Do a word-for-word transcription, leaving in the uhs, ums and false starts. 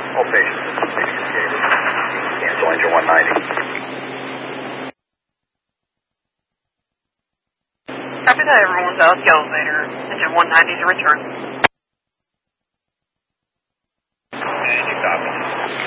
All patients. Cancel engine one ninety. Copy that, everyone's out the elevator. Engine one ninety to return.